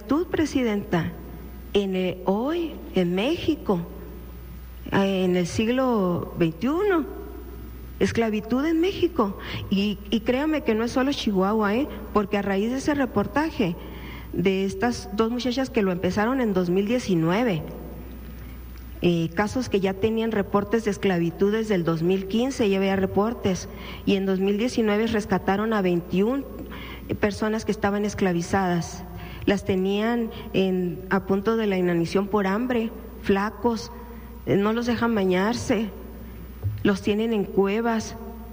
esclavitud, presidenta, hoy en México, en el siglo XXI. Esclavitud en México. Y créame que no es solo Chihuahua, porque a raíz de ese reportaje de estas dos muchachas que lo empezaron en 2019, casos que ya tenían reportes de esclavitud desde el 2015, ya había reportes, y en 2019 rescataron a 21 personas que estaban esclavizadas. Las tenían a punto de la inanición por hambre, flacos, no los dejan bañarse, los tienen en cuevas,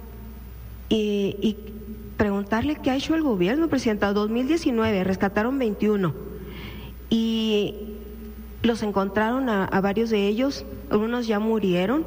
y preguntarle qué ha hecho el gobierno, presidenta. 2019 rescataron 21 y los encontraron a varios de ellos, algunos ya murieron,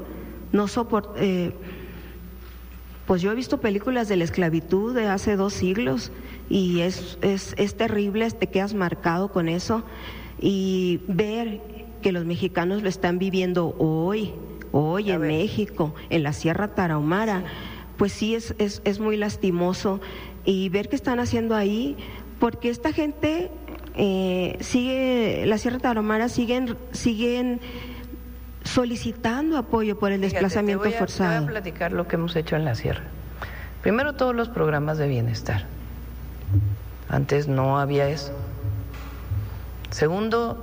pues yo he visto películas de la esclavitud de hace 2 siglos y es terrible, te quedas marcado con eso, y ver que los mexicanos lo están viviendo hoy en México, en la Sierra Tarahumara, pues sí es muy lastimoso, y ver qué están haciendo ahí, porque esta gente la Sierra Tarahumara siguen solicitando apoyo por el desplazamiento forzado. Te voy a platicar lo que hemos hecho en la Sierra. Primero, todos los programas de bienestar. Antes no había eso. Segundo,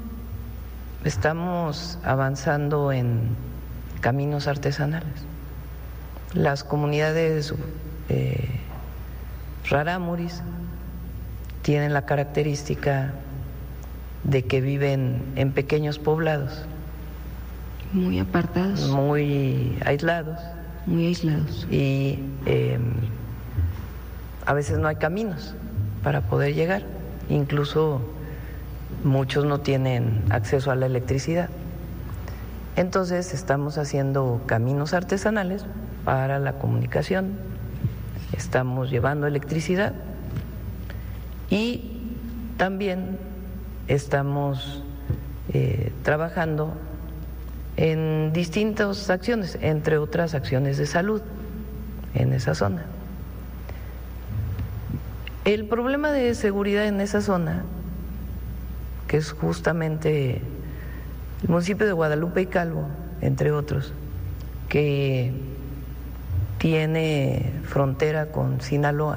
estamos avanzando en caminos artesanales. Las comunidades rarámuris tienen la característica de que viven en pequeños poblados, muy apartados, muy aislados, y a veces no hay caminos para poder llegar. Incluso muchos no tienen acceso a la electricidad. Entonces estamos haciendo caminos artesanales para la comunicación, estamos llevando electricidad y también estamos trabajando en distintas acciones, entre otras acciones de salud en esa zona. El problema de seguridad en esa zona, que es justamente el municipio de Guadalupe y Calvo, entre otros, que tiene frontera con Sinaloa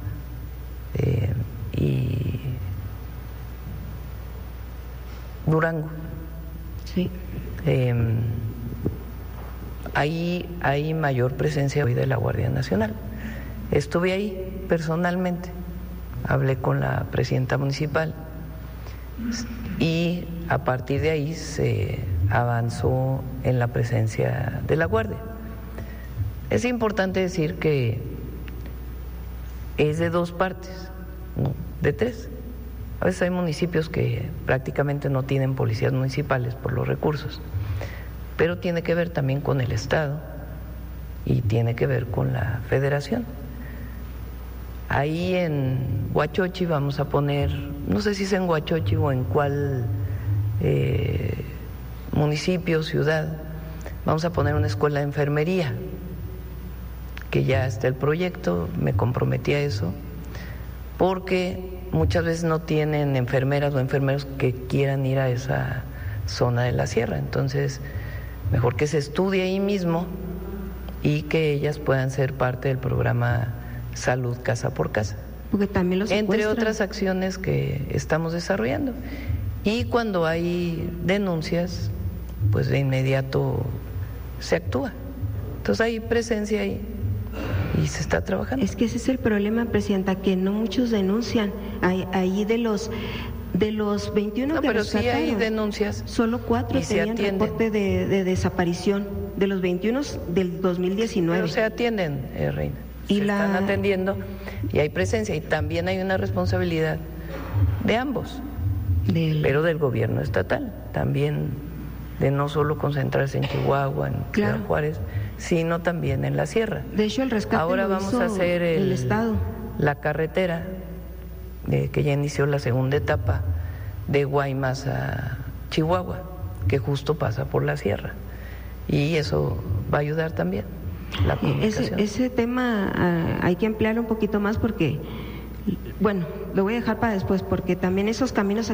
y Durango. Sí. Ahí hay mayor presencia hoy de la Guardia Nacional. Estuve ahí personalmente, hablé con la presidenta municipal y a partir de ahí se avanzó en la presencia de la Guardia. Es importante decir que es de 2 partes, no de 3. A veces hay municipios que prácticamente no tienen policías municipales por los recursos, pero tiene que ver también con el Estado y tiene que ver con la Federación. Ahí en Huachochi vamos a poner, no sé si es en Huachochi o en cuál municipio, ciudad, vamos a poner una escuela de enfermería, que ya está el proyecto, me comprometí a eso, porque muchas veces no tienen enfermeras o enfermeros que quieran ir a esa zona de la sierra. Entonces, mejor que se estudie ahí mismo y que ellas puedan ser parte del programa Salud Casa por Casa. Porque también los entre otras acciones que estamos desarrollando. Y cuando hay denuncias, pues de inmediato se actúa. Entonces hay presencia ahí y se está trabajando. Es que ese es el problema, presidenta, que no muchos denuncian. Ahí de los 21 que pero sí hay rescataron, denuncias. Solo 4 tenían reporte de desaparición de los 21 del 2019. Pero se atienden, Reina. Y están atendiendo y hay presencia, y también hay una responsabilidad de ambos, pero del gobierno estatal también, de no solo concentrarse en Chihuahua, en Ciudad Juárez, sino también en la sierra. De hecho, el rescate ahora vamos a hacer el Estado. La carretera que ya inició la segunda etapa de Guaymas a Chihuahua, que justo pasa por la sierra, y eso va a ayudar también. Ese tema hay que emplearlo un poquito más porque, bueno, lo voy a dejar para después, porque también esos caminos